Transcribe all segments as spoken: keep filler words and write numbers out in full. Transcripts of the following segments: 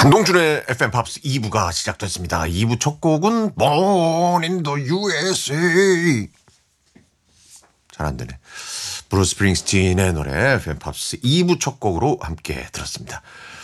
한동준의 에프엠 팝스 이 부가 시작됐습니다. 이 부 첫 곡은 Born in the 유에스에이. 잘 안 되네. 브루스 스프링스틴의 노래 에프엠 팝스 이 부 첫 곡으로 함께 들었습니다.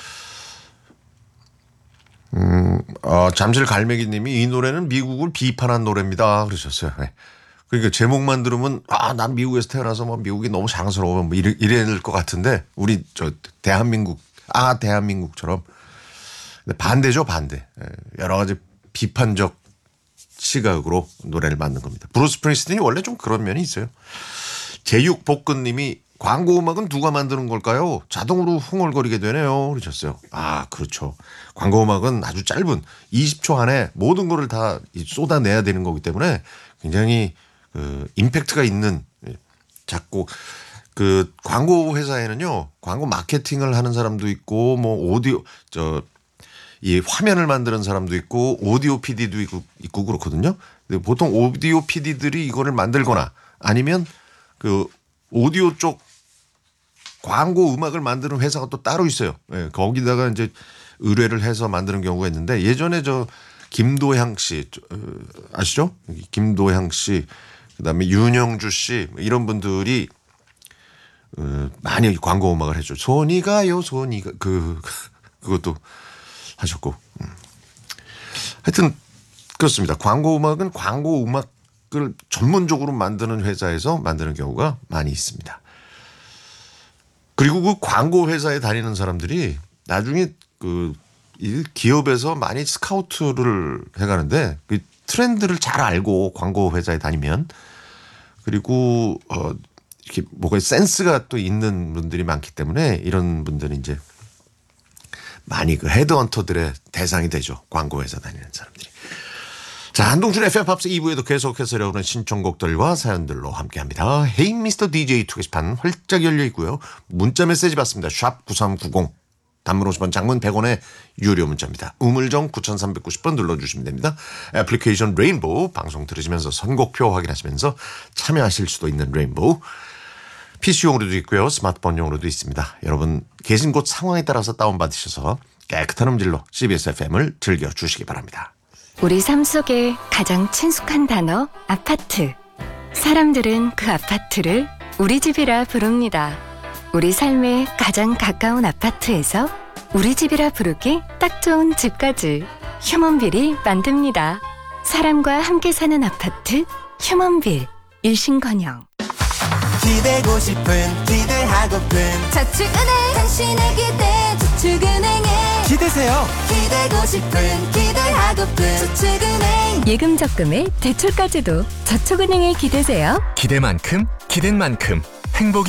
음, 어, 잠실 갈매기 님이 이 노래는 미국을 비판한 노래입니다. 그러셨어요. 네. 그러니까 제목만 들으면 아, 난 미국에서 태어나서 뭐 미국이 너무 자랑스러워 뭐 이래, 이래야 될 것 같은데 우리 저 대한민국 아 대한민국처럼 반대죠, 반대. 여러 가지 비판적 시각으로 노래를 만든 겁니다. 브루스 스프링스틴이 원래 좀 그런 면이 있어요. 제육볶음님이 광고 음악은 누가 만드는 걸까요? 자동으로 흥얼거리게 되네요. 그러셨어요. 아, 그렇죠. 광고 음악은 아주 짧은 이십 초 안에 모든 거를 다 쏟아내야 되는 거기 때문에 굉장히 그 임팩트가 있는 작곡. 그 광고 회사에는요, 광고 마케팅을 하는 사람도 있고, 뭐 오디오 저 이 화면을 만드는 사람도 있고 오디오 피디도 있고, 있고 그렇거든요. 근데 보통 오디오 피디들이 이거를 만들거나 아니면 그 오디오 쪽 광고 음악을 만드는 회사가 또 따로 있어요. 예, 거기다가 이제 의뢰를 해서 만드는 경우가 있는데 예전에 저 김도향 씨 아시죠? 김도향 씨 그다음에 윤영주 씨 이런 분들이 많이 광고 음악을 해줘. 손이 가요, 손이 가. 그 그것도 하셨고. 하여튼 그렇습니다. 광고 음악은 광고 음악을 전문적으로 만드는 회사에서 만드는 경우가 많이 있습니다. 그리고 그 광고 회사에 다니는 사람들이 나중에 그 기업에서 많이 스카우트를 해가는데 그 트렌드를 잘 알고 광고 회사에 다니면 그리고 어 이렇게 뭐가 센스가 또 있는 분들이 많기 때문에 이런 분들은 이제 많이 그 헤드헌터들의 대상이 되죠. 광고 회사 다니는 사람들이. 자, 한동준 에프엠 팝스 이 부에도 계속해서 여러분의 신청곡들과 사연들로 함께합니다. 헤이 미스터 디제이 투 게시판 활짝 열려 있고요. 문자 메시지 받습니다. 샵 구삼구공 단문 오십 원 장문 백 원의 유료 문자입니다. 우물정 구삼구공 번 눌러주시면 됩니다. 애플리케이션 레인보우 방송 들으시면서 선곡표 확인하시면서 참여하실 수도 있는 레인보우. 피씨용으로도 있고요. 스마트폰용으로도 있습니다. 여러분 계신 곳 상황에 따라서 다운받으셔서 깨끗한 음질로 씨비에스 에프엠을 즐겨주시기 바랍니다. 우리 삶 속에 가장 친숙한 단어 아파트. 사람들은 그 아파트를 우리 집이라 부릅니다. 우리 삶에 가장 가까운 아파트에서 우리 집이라 부르기 딱 좋은 집까지 휴먼빌이 만듭니다. 사람과 함께 사는 아파트 휴먼빌. 일신건영. 기대고 싶은 기대하고픈 저축은행 당신의 기대 저축은행에 기대세요. 기대고 싶은 기대하고픈 저축은행 예금 적금에 대출까지도 저축은행에 기대세요. 기대만큼 기댄 만큼 행복이